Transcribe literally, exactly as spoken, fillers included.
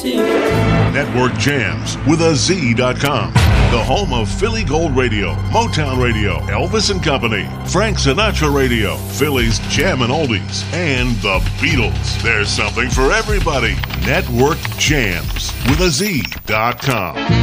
see. Network Jams with a Z dot com. The home of Philly Gold Radio, Motown Radio, Elvis and Company, Frank Sinatra Radio, Philly's Jammin' Oldies, and the Beatles. There's something for everybody. Network Jams with a Z dot com.